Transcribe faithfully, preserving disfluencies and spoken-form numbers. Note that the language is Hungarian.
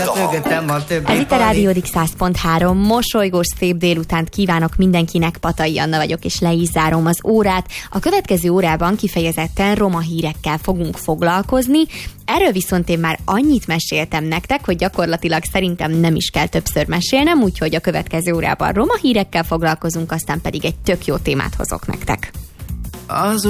Ez itt a Rádió száz pont három. Mosolygós szép délutánt kívánok mindenkinek, Patai Anna vagyok, és le is zárom az órát. A következő órában kifejezetten roma hírekkel fogunk foglalkozni. Erről viszont én már annyit meséltem nektek, hogy gyakorlatilag szerintem nem is kell többször mesélnem, úgyhogy a következő órában roma hírekkel foglalkozunk, aztán pedig egy tök jó témát hozok nektek. Az